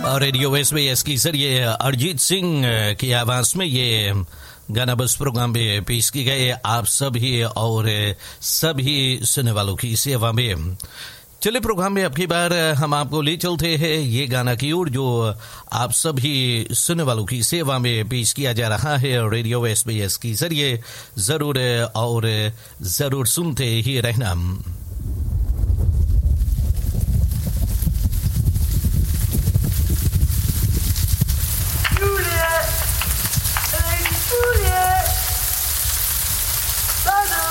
Radio SBS के जरिए अरिजीत सिंह की आवाज में ये गाना बस प्रोग्राम में पेश की गए आप सभी और सभी सुनने वालों की सेवा में। चलिए प्रोग्राम में अब की बार हम आपको ले चलते हैं ये गाना की ओर जो आप सभी सुनने वालों की सेवा में पेश किया जा रहा है रेडियो SBS के जरिए। जरूर और जरूर सुनते ही रहना।